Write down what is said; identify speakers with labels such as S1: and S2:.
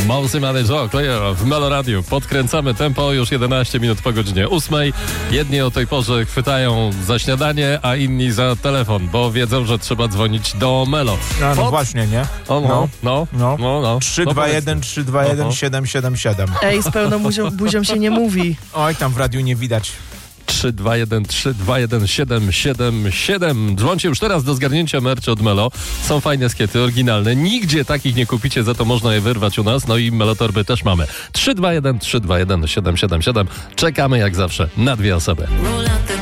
S1: Małsy Manager w Melo Radio. Podkręcamy tempo, już 11 minut po godzinie 8. Jedni o tej porze chwytają za śniadanie, a inni za telefon, bo wiedzą, że trzeba dzwonić do Melo.
S2: No właśnie, nie?
S1: No.
S2: 321 321 777.
S3: Ej, z pełną buzią się nie mówi.
S2: Oj, tam w radiu nie widać.
S1: 321 321 777. Dzwońcie już teraz do zgarnięcia merch od Melo. Są fajne skiety, oryginalne. Nigdzie takich nie kupicie, za to można je wyrwać u nas. No i Melotorby też mamy. 321 321 777. Czekamy jak zawsze na 2 osoby.